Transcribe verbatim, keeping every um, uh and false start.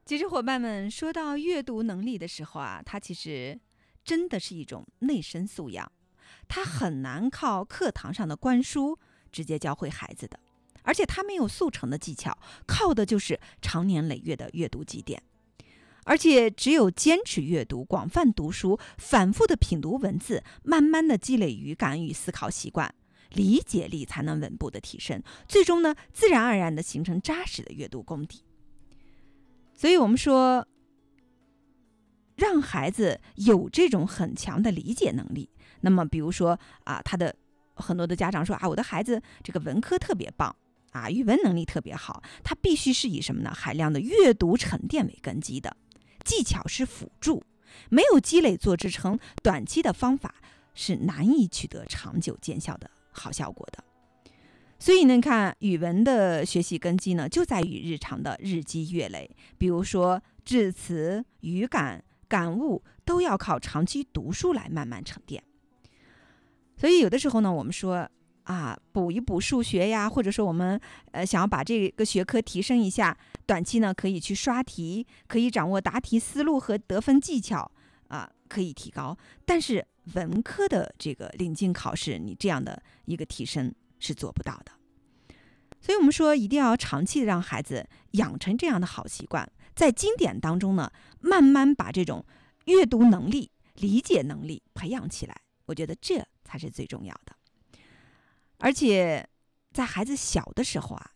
其实伙伴们说到阅读能力的时候啊，它其实真的是一种内生素养，它很难靠课堂上的灌输直接教会孩子的，而且它没有速成的技巧，靠的就是长年累月的阅读积淀。而且只有坚持阅读、广泛读书、反复的品读文字，慢慢的积累语感与思考习惯，理解力才能稳步的提升，最终呢，自然而然的形成扎实的阅读功底。所以我们说，让孩子有这种很强的理解能力。那么比如说啊，他的很多的家长说啊，我的孩子这个文科特别棒啊，语文能力特别好，他必须是以什么呢？海量的阅读沉淀为根基的，技巧是辅助，没有积累做支撑，短期的方法是难以取得长久见效的好效果的。所以呢，看语文的学习根基呢，就在于日常的日积月累。比如说字词、语感、感悟都要靠长期读书来慢慢沉淀。所以有的时候呢，我们说啊，补一补数学呀，或者说我们呃想要把这个学科提升一下，短期呢可以去刷题，可以掌握答题思路和得分技巧啊，可以提高。但是文科的这个临近考试，你这样的一个提升是做不到的。所以我们说一定要长期的让孩子养成这样的好习惯，在经典当中呢，慢慢把这种阅读能力、理解能力培养起来，我觉得这才是最重要的。而且在孩子小的时候啊，